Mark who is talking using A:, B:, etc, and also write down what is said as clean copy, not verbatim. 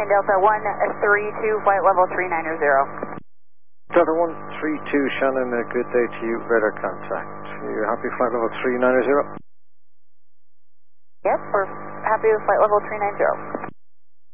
A: Shannon Delta 132, flight level 390.
B: Delta 132, Shannon, good day to you, radar contact. You happy flight level 390?
A: Yep, we're happy with flight level 390.